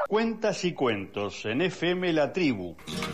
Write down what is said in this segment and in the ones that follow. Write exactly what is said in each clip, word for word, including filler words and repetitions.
Cuentas y cuentos en F M La Tribu.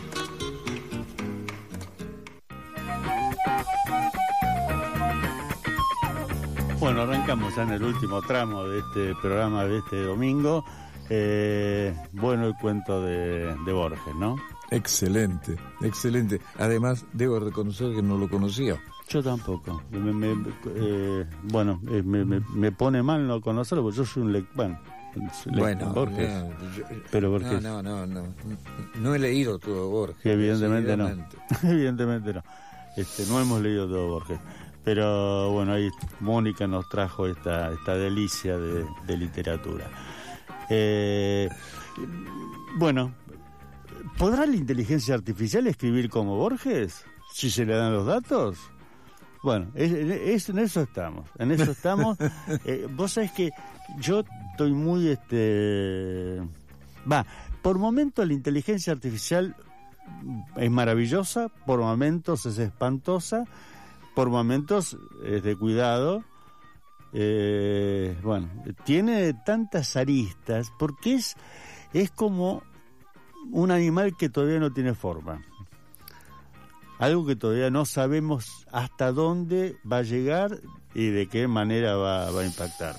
Bueno, arrancamos ya en el último tramo de este programa de este domingo. Eh, bueno, el cuento de, de Borges, ¿no? Excelente, excelente. Además, debo reconocer que no lo conocía. Yo tampoco. Me, me, eh, bueno, eh, me, me, me pone mal no conocerlo, porque yo soy un lector. Bueno, bueno Borges. No, yo, pero Borges. No, no, no, no. No he leído todo Borges. Evidentemente no. Evidentemente no. Este, no hemos leído todo Borges. Pero bueno, ahí Mónica nos trajo esta, esta delicia de, de literatura. Eh, bueno, ¿podrá la inteligencia artificial escribir como Borges? Si se le dan los datos. Bueno, es, es, en eso estamos, en eso estamos. eh, vos sabés que yo estoy muy, este, va, por momentos la inteligencia artificial es maravillosa, por momentos es espantosa, por momentos es de cuidado. Eh, bueno, tiene tantas aristas porque es, es como un animal que todavía no tiene forma. Algo que todavía no sabemos hasta dónde va a llegar y de qué manera va, va a impactar.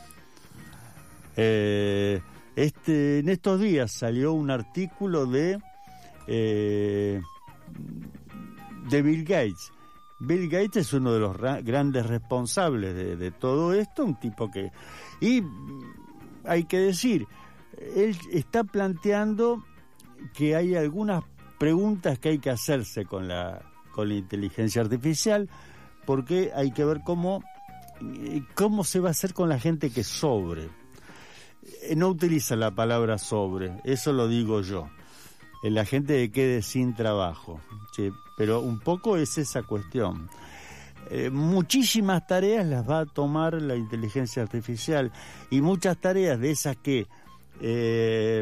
Eh, este, en estos días salió un artículo de, eh, de Bill Gates. Bill Gates es uno de los ra- grandes responsables de, de todo esto, un tipo que... Y hay que decir, él está planteando que hay algunas preguntas que hay que hacerse con la con la inteligencia artificial, porque hay que ver cómo cómo se va a hacer con la gente que sobre. No utiliza la palabra sobre, eso lo digo yo. La gente que quede sin trabajo, ¿sí? Pero un poco es esa cuestión. Eh, muchísimas tareas las va a tomar la inteligencia artificial y muchas tareas de esas que eh,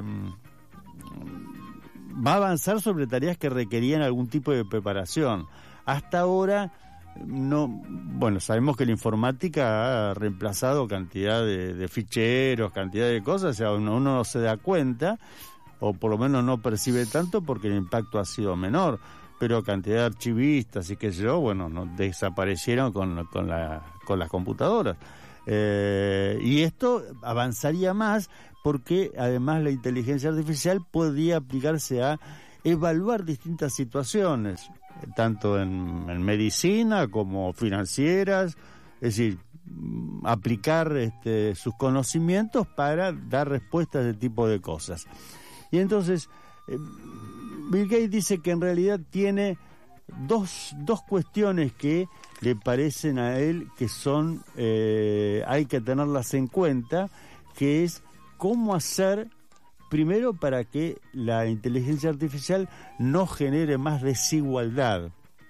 va a avanzar sobre tareas que requerían algún tipo de preparación. Hasta ahora, no, bueno, sabemos que la informática ha reemplazado cantidad de, de ficheros, cantidad de cosas, o sea, uno, uno no se da cuenta, o por lo menos no percibe tanto porque el impacto ha sido menor, pero cantidad de archivistas y qué sé yo, bueno, no, desaparecieron con, con, la, con las computadoras. Eh, y esto avanzaría más porque además la inteligencia artificial podría aplicarse a evaluar distintas situaciones, tanto en, en medicina como financieras, es decir, aplicar este, sus conocimientos para dar respuestas de tipo de cosas. Y entonces, eh, Bill Gates dice que en realidad tiene dos, dos cuestiones que le parecen a él que son, eh, hay que tenerlas en cuenta, que es cómo hacer, primero, para que la inteligencia artificial no genere más desigualdad,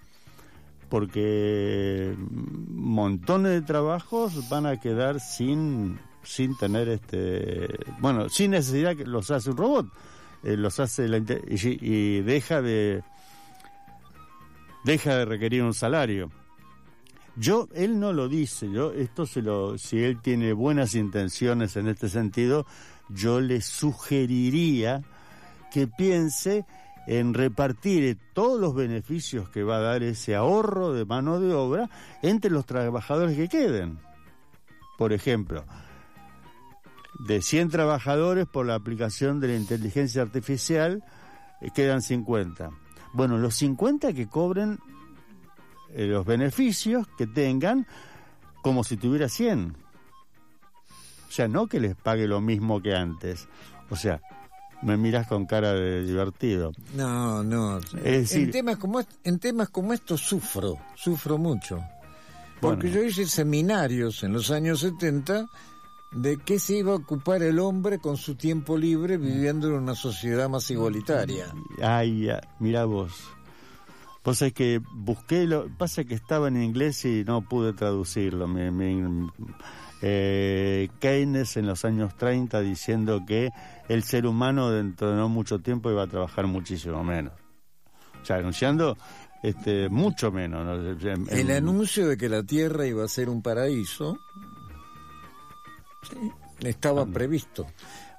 porque montones de trabajos van a quedar sin sin tener este bueno sin necesidad, que los hace un robot, eh, los hace la, y, y deja de deja de requerir un salario. Yo, él no lo dice, yo esto se lo, si él tiene buenas intenciones en este sentido, yo le sugeriría que piense en repartir todos los beneficios que va a dar ese ahorro de mano de obra entre los trabajadores que queden. Por ejemplo, de cien trabajadores por la aplicación de la inteligencia artificial, eh, quedan cincuenta. Bueno, los cincuenta que cobren eh, los beneficios que tengan como si tuviera cien. O sea, no que les pague lo mismo que antes. O sea, me miras con cara de divertido. No, no. Es decir, en temas como est- en temas como estos sufro, sufro mucho. Porque bueno, yo hice seminarios en los años setenta de qué se iba a ocupar el hombre con su tiempo libre viviendo en una sociedad más igualitaria. Ay, mira vos. Vos sabés que busqué, lo pasa que estaba en inglés y no pude traducirlo. Me, me, eh, Keynes en los años treinta diciendo que el ser humano dentro de no mucho tiempo iba a trabajar muchísimo menos. O sea, anunciando este mucho menos, ¿no? En, el anuncio de que la Tierra iba a ser un paraíso, sí, estaba previsto.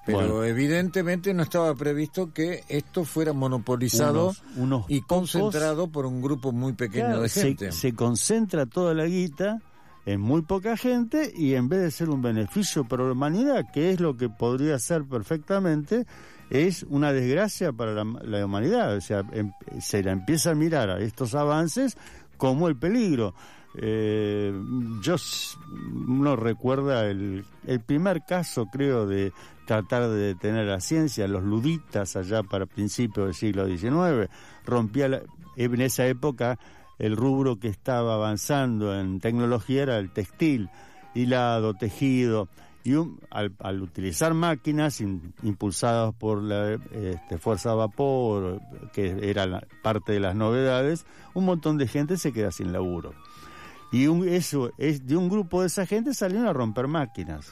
Pero bueno, evidentemente no estaba previsto que esto fuera monopolizado unos, unos y pocos, concentrado por un grupo muy pequeño claro, de gente. Se, se concentra toda la guita en muy poca gente y en vez de ser un beneficio para la humanidad, que es lo que podría ser perfectamente, es una desgracia para la, la humanidad. O sea, em, se la empieza a mirar a estos avances como el peligro. Eh, yo uno recuerda el, el primer caso, creo, de tratar de detener la ciencia, los luditas allá para principios del siglo diecinueve, rompía la, en esa época el rubro que estaba avanzando en tecnología era el textil, hilado, tejido, y un, al, al utilizar máquinas in, impulsadas por la este, fuerza de vapor, que era la, parte de las novedades, un montón de gente se queda sin laburo. Y un, eso es de un grupo de esa gente salieron a romper máquinas.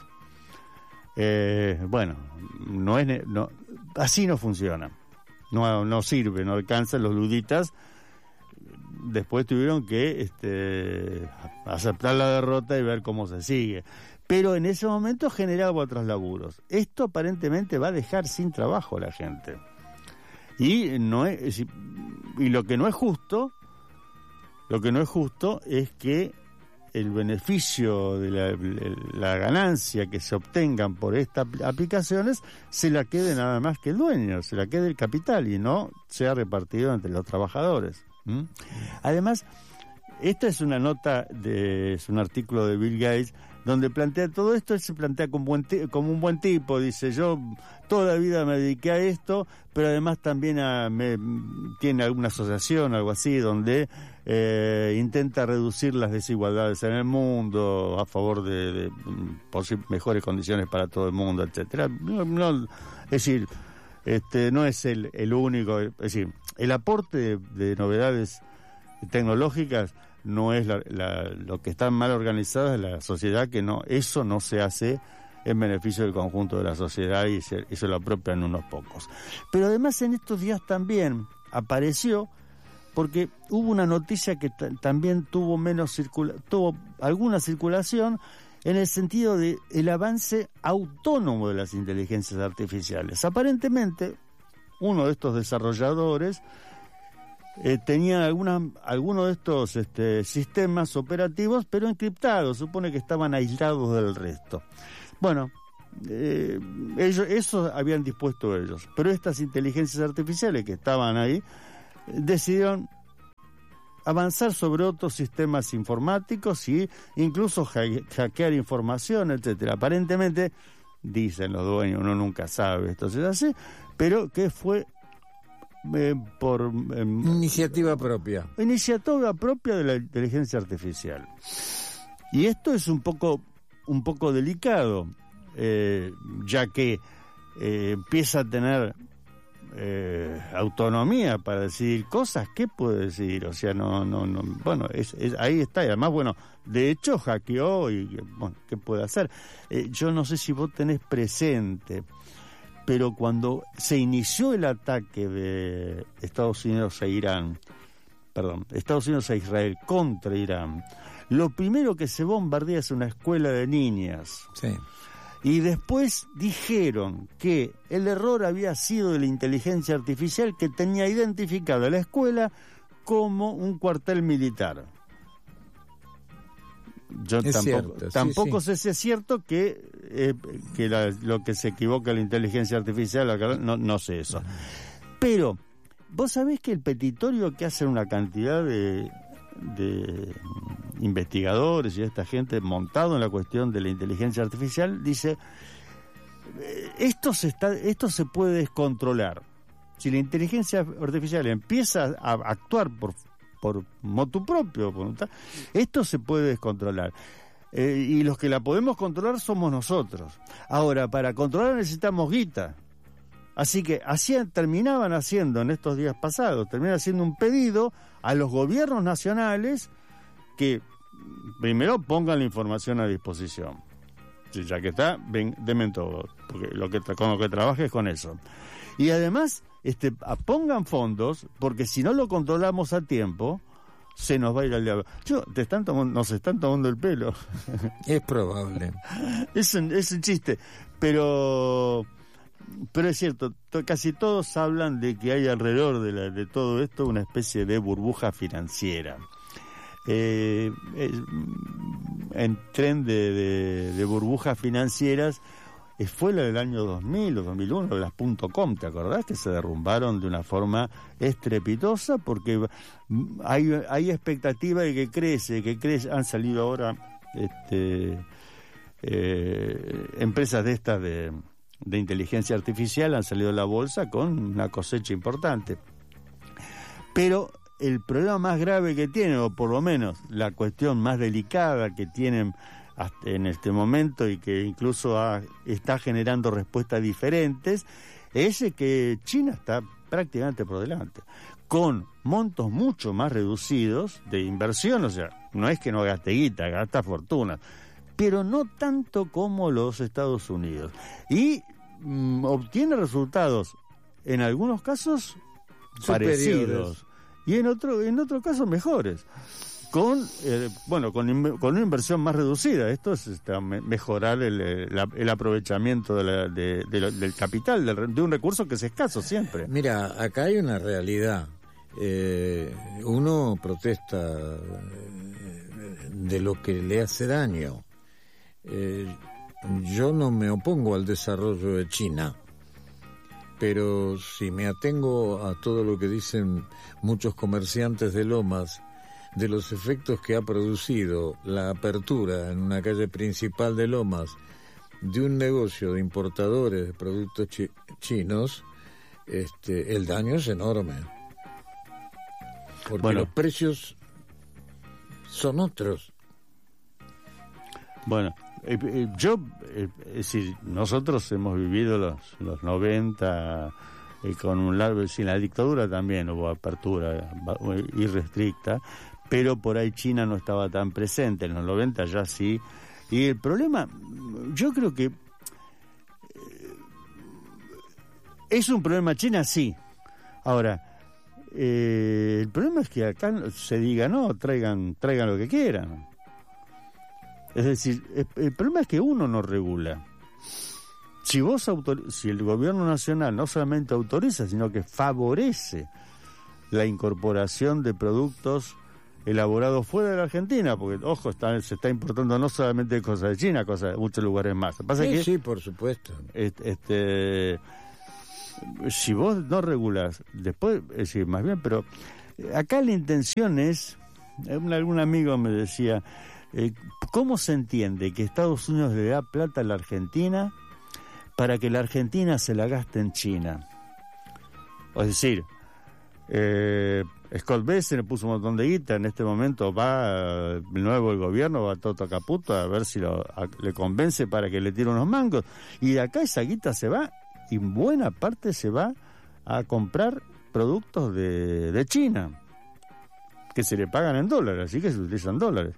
Eh, bueno, no es no, así no funciona, no, no sirve, no alcanzan los luditas. Después tuvieron que este, aceptar la derrota y ver cómo se sigue. Pero en ese momento generaba otros laburos. Esto aparentemente va a dejar sin trabajo a la gente. Y no es, y lo que no es justo, lo que no es justo es que el beneficio de la, la ganancia que se obtengan por estas aplicaciones se la quede nada más que el dueño, se la quede el capital y no sea repartido entre los trabajadores. ¿Mm? Además, esta es una nota, de, es un artículo de Bill Gates, donde plantea todo esto. Él se plantea como, buen t- como un buen tipo, dice: yo toda la vida me dediqué a esto, pero además también a, me, tiene alguna asociación, algo así, donde eh, intenta reducir las desigualdades en el mundo, a favor de, de posibles mejores condiciones para todo el mundo, etcétera. No, no, es decir, este no es el, el único, es decir, el aporte de, de novedades tecnológicas no es la, la, lo que está mal organizado es la sociedad, que no, eso no se hace en beneficio del conjunto de la sociedad y se, y se lo apropian unos pocos. Pero además en estos días también apareció, porque hubo una noticia que t- también tuvo menos circula, tuvo alguna circulación, en el sentido de el avance autónomo de las inteligencias artificiales. Aparentemente, uno de estos desarrolladores eh, tenía alguna, algunos de estos este, sistemas operativos, pero encriptados, supone que estaban aislados del resto. Bueno, eh, ellos, eso habían dispuesto ellos, pero estas inteligencias artificiales que estaban ahí, eh, decidieron avanzar sobre otros sistemas informáticos y incluso ha- hackear información, etcétera. Aparentemente, dicen los dueños, uno nunca sabe, esto es así, pero que fue eh, por eh, iniciativa propia. Iniciativa propia de la inteligencia artificial. Y esto es un poco, un poco delicado, eh, ya que eh, empieza a tener Eh, autonomía para decidir cosas. ¿Qué puede decidir? O sea, no, no, no, bueno, es, es, ahí está. Y además, bueno, de hecho hackeó y, bueno, ¿qué puede hacer? Eh, yo no sé si vos tenés presente, pero cuando se inició el ataque de Estados Unidos a Irán, perdón, Estados Unidos a Israel contra Irán, lo primero que se bombardea es una escuela de niñas. Sí. Y después dijeron que el error había sido de la inteligencia artificial, que tenía identificada la escuela como un cuartel militar. Yo es tampoco, cierto, tampoco sí, sé sí. si es cierto que, eh, que la, lo que se equivoca la inteligencia artificial, no, no sé eso. Pero, ¿vos sabés que el petitorio que hacen una cantidad de... de investigadores y esta gente montado en la cuestión de la inteligencia artificial dice esto se está esto se puede descontrolar si la inteligencia artificial empieza a actuar por por motu propio, voluntad, esto se puede descontrolar eh, y los que la podemos controlar somos nosotros. Ahora, para controlar necesitamos guita. Así que hacían, terminaban haciendo en estos días pasados, terminaban haciendo un pedido a los gobiernos nacionales que primero pongan la información a disposición. Sí, ya que está, ven, denme todo, porque lo que con lo que trabaje es con eso. Y además, este, pongan fondos, porque si no lo controlamos a tiempo, se nos va a ir al diablo. Yo, te están tomando, nos están tomando el pelo. Es probable. Es un, es un chiste, pero pero es cierto, to, casi todos hablan de que hay alrededor de, la, de todo esto una especie de burbuja financiera. Eh, eh, en tren de, de, de burbujas financieras eh, fue la del año dos mil o dos mil uno, las .com, ¿te acordás? Que se derrumbaron de una forma estrepitosa porque hay, hay expectativa de que crece, que crece. Han salido ahora este, eh, empresas de estas de, de inteligencia artificial, han salido a la bolsa con una cosecha importante. Pero el problema más grave que tienen, o por lo menos la cuestión más delicada que tienen hasta en este momento y que incluso ha, está generando respuestas diferentes, es que China está prácticamente por delante, con montos mucho más reducidos de inversión. O sea, no es que no gaste guita, gasta fortuna, pero no tanto como los Estados Unidos. Y mm, obtiene resultados, en algunos casos, superiores, parecidos, y en otro en otro caso mejores, con eh, bueno con, con una inversión más reducida. Esto es este, mejorar el, el, el aprovechamiento de la, de, de, del capital, del, de un recurso que es escaso siempre. Mira, acá hay una realidad. Eh, uno protesta de lo que le hace daño. Eh, yo no me opongo al desarrollo de China, pero si me atengo a todo lo que dicen muchos comerciantes de Lomas, de los efectos que ha producido la apertura en una calle principal de Lomas de un negocio de importadores de productos chi- chinos, este, el daño es enorme. Porque bueno, los precios son otros. Bueno, eh, eh, yo, eh, es decir, nosotros hemos vivido los, los noventa eh, con un largo, sin la dictadura también hubo apertura irrestricta, pero por ahí China no estaba tan presente, en los noventa ya sí. Y el problema, yo creo que eh, es un problema China, sí. Ahora, eh, el problema es que acá se diga, no, traigan, traigan lo que quieran. Es decir, el, el problema es que uno no regula. Si vos autor, si el gobierno nacional no solamente autoriza, sino que favorece la incorporación de productos elaborados fuera de la Argentina, porque, ojo, está, se está importando no solamente cosas de China, cosas de muchos lugares más. Pasa sí, que, sí, por supuesto. Este, este, si vos no regulás, después, es decir, más bien, pero acá la intención es, un, algún amigo me decía, eh, ¿cómo se entiende que Estados Unidos le da plata a la Argentina para que la Argentina se la gaste en China? Es decir, eh, Scott Bessent puso un montón de guita, en este momento va el nuevo el gobierno, va Toto Caputo a ver si lo, a, le convence para que le tire unos mangos, y de acá esa guita se va, y buena parte se va a comprar productos de, de China, que se le pagan en dólares, así que se utilizan dólares.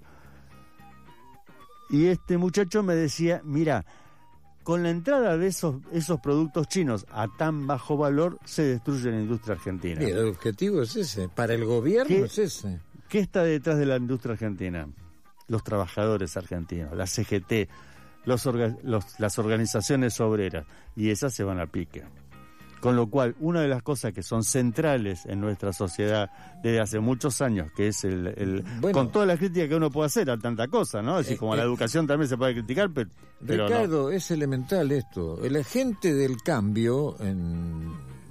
Y este muchacho me decía, mira, con la entrada de esos esos productos chinos a tan bajo valor, se destruye la industria argentina. Y el objetivo es ese, para el gobierno ¿Qué, es ese. ¿Qué está detrás de la industria argentina? Los trabajadores argentinos, la C G T, los, orga, los las organizaciones obreras, y esas se van a pique. Con lo cual, una de las cosas que son centrales en nuestra sociedad desde hace muchos años, que es el... el bueno, con toda la crítica que uno puede hacer a tanta cosa, ¿no? Es decir, como eh, a la educación también se puede criticar, pero, pero Ricardo, no. Es elemental esto. El agente del cambio, en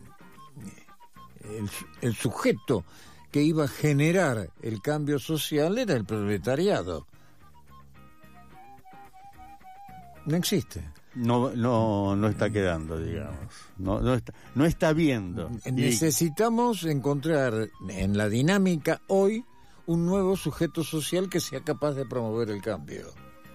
el, el sujeto que iba a generar el cambio social era el proletariado. No existe. No, no, no está quedando, digamos. No, no está, no está viendo. Necesitamos y... encontrar en la dinámica hoy un nuevo sujeto social que sea capaz de promover el cambio.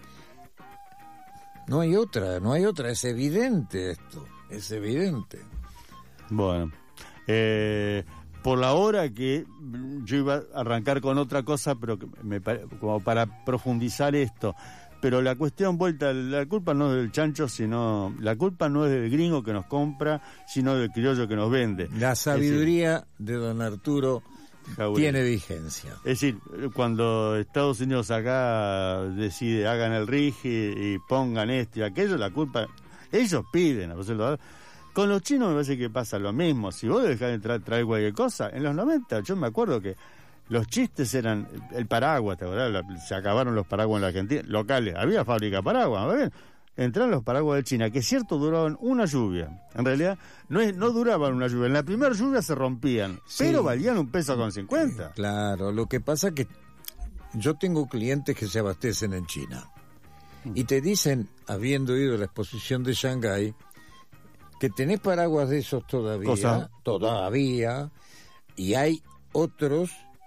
No hay otra, no hay otra. Es evidente esto, es evidente. Bueno, eh, por la hora que yo iba a arrancar con otra cosa, pero que me, como para profundizar esto. Pero la cuestión vuelta, la culpa no es del chancho, sino la culpa no es del gringo que nos compra, sino del criollo que nos vende. La sabiduría es decir, de don Arturo Jauregui tiene vigencia. Es decir, cuando Estados Unidos acá decide hagan el R I G y, y pongan esto y aquello, la culpa, ellos piden, Con los chinos me parece que pasa lo mismo. Si vos dejás de tra- traer cualquier cosa, en los noventa yo me acuerdo que los chistes eran el paraguas, ¿te acordás? La, se acabaron los paraguas en la Argentina, locales, había fábrica de paraguas, ¿no ven? Entraron los paraguas de China, que es cierto duraban una lluvia. En realidad no es, no duraban una lluvia, en la primera lluvia se rompían, sí, pero valían un peso con cincuenta. Claro, lo que pasa que yo tengo clientes que se abastecen en China y te dicen, habiendo ido a la exposición de Shanghái, que tenés paraguas de esos todavía, ¿Cosa? todavía, y hay otros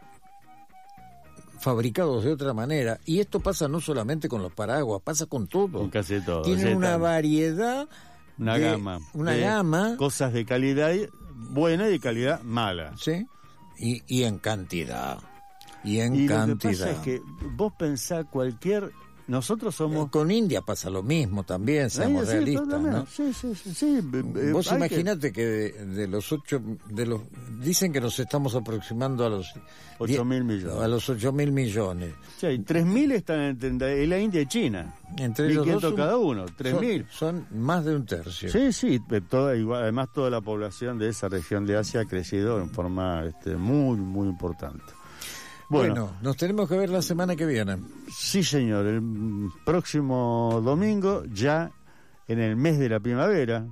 fabricados de otra manera. Y esto pasa no solamente con los paraguas, pasa con todo. Con casi todo. Tienen sí, una está. variedad, Una de, gama. una de gama, cosas de calidad buena y de calidad mala. ¿sí? Y, y en cantidad. Y en y cantidad. lo que pasa es que vos pensás cualquier... Nosotros somos... Con India pasa lo mismo también, seamos sí, realistas, también. ¿no? Sí, sí, sí. sí. Vos Hay imaginate que... que de, de los ocho, de los, dicen que nos estamos aproximando a los ocho mil millones. A los ocho mil millones. Sí, hay tres mil están en, en la India y China. Entre ellos dos son, cada uno, tres mil. Son, son más de un tercio. Sí, sí, toda, igual, además toda la población de esa región de Asia ha crecido en forma este, muy, muy importante. Bueno, Bueno, nos tenemos que ver la semana que viene. Sí, señor, el próximo domingo, ya en el mes de la primavera.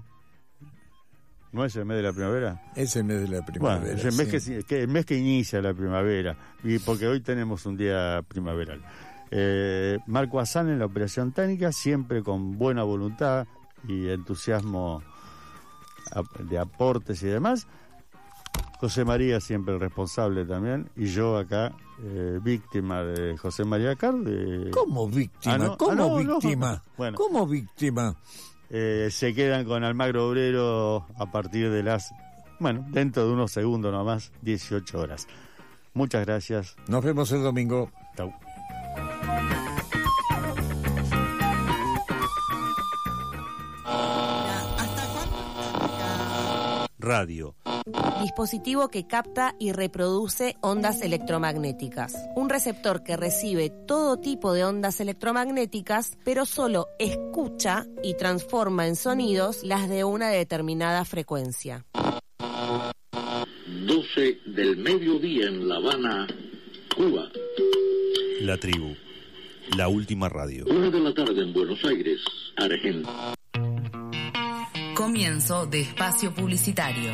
¿No es el mes de la primavera? Es el mes de la primavera. Bueno, es el mes, sí. que, que, el mes que inicia la primavera, y porque hoy tenemos un día primaveral. Eh, Marco Azán en la operación técnica, siempre con buena voluntad y entusiasmo de aportes y demás. José María siempre el responsable también, y yo acá, eh, víctima de José María Carl. De... ¿Cómo víctima? Ah, no, ¿Cómo ah, no, víctima? No. Bueno, ¿Cómo víctima? Eh, se quedan con Almagro Obrero a partir de las, bueno, dentro de unos segundos nomás, dieciocho horas. Muchas gracias. Nos vemos el domingo. Chau. Radio. Dispositivo que capta y reproduce ondas electromagnéticas. Un receptor que recibe todo tipo de ondas electromagnéticas, pero solo escucha y transforma en sonidos las de una determinada frecuencia. doce del mediodía en La Habana, Cuba. La Tribu. La última radio. Una de la tarde en Buenos Aires, Argentina. Comienzo de espacio publicitario.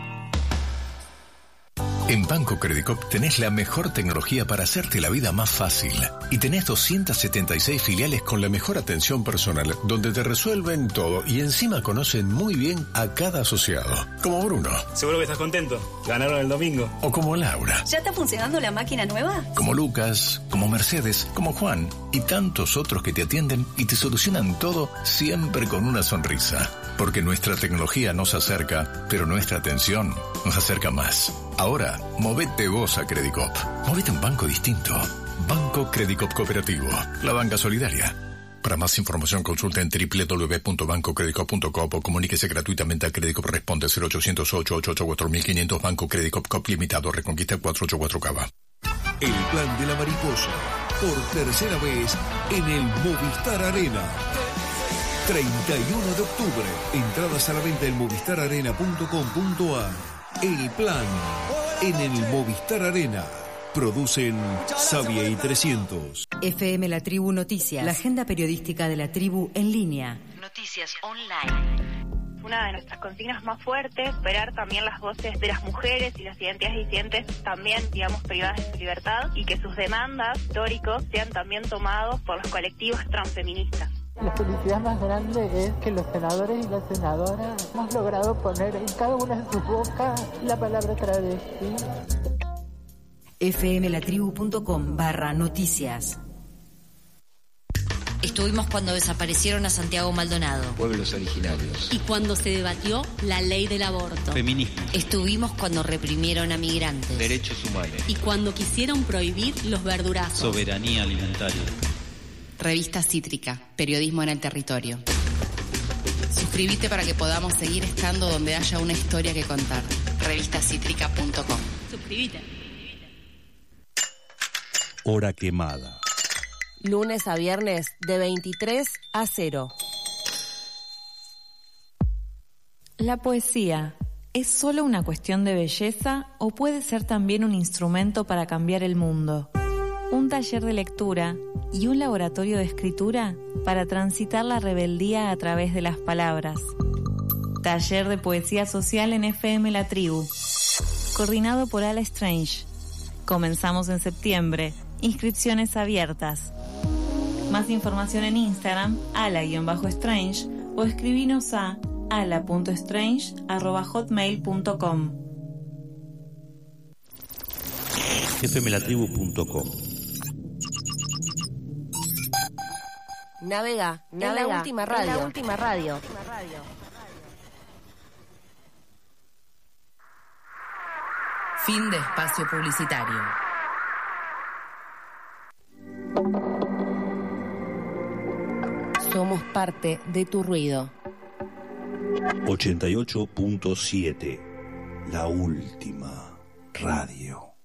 En Banco Credicop tenés la mejor tecnología para hacerte la vida más fácil. Y tenés doscientas setenta y seis filiales con la mejor atención personal, donde te resuelven todo y encima conocen muy bien a cada asociado. Como Bruno. Seguro que estás contento. Ganaron el domingo. O como Laura. ¿Ya está funcionando la máquina nueva? Como Lucas, como Mercedes, como Juan y tantos otros que te atienden y te solucionan todo siempre con una sonrisa. Porque nuestra tecnología nos acerca, pero nuestra atención nos acerca más. Ahora, movete vos a Credicop. Movete a un banco distinto. Banco Credicop Cooperativo. La banca solidaria. Para más información consulta en doble u doble u doble u punto banco credicop punto com o comuníquese gratuitamente a Credicop Responde cero ochocientos ocho ocho ocho cuatro mil quinientos Banco Credicop Cop Limitado Reconquista cuatrocientos ochenta y cuatro Cava. El plan de la mariposa. Por tercera vez en el Movistar Arena. treinta y uno de octubre. Entradas a la venta en movistar arena punto com punto a r. El plan en el Movistar Arena. Producen Sabia y trescientos. F M La Tribu Noticias. La agenda periodística de la tribu en línea. Noticias online. Una de nuestras consignas más fuertes, superar también las voces de las mujeres y las identidades disidentes también, digamos, privadas de su libertad, y que sus demandas históricos sean también tomados por los colectivos transfeministas. La felicidad más grande es que los senadores y las senadoras hemos logrado poner en cada una de sus bocas la palabra travesti. F M la tribu punto com barra noticias. Estuvimos cuando desaparecieron a Santiago Maldonado. Pueblos originarios. Y cuando se debatió la ley del aborto. Feminismo. Estuvimos cuando reprimieron a migrantes. Derechos humanos. Y cuando quisieron prohibir los verdurazos. Soberanía alimentaria. Revista Cítrica, periodismo en el territorio. Suscríbete para que podamos seguir estando donde haya una historia que contar. revista cítrica punto com. Suscríbete. Hora quemada. Lunes a viernes de veintitrés a cero. La poesía, ¿es solo una cuestión de belleza o puede ser también un instrumento para cambiar el mundo? Un taller de lectura y un laboratorio de escritura para transitar la rebeldía a través de las palabras. Taller de poesía social en F M La Tribu, coordinado por Ala Strange. Comenzamos en septiembre. Inscripciones abiertas. Más información en Instagram, ala-strange, o escribinos a ala punto strange arroba hotmail punto com. F M la tribu punto com. Navega, navega, en la última radio. En la última radio. Fin de espacio publicitario. Somos parte de tu ruido. ochenta y ocho punto siete, la última radio.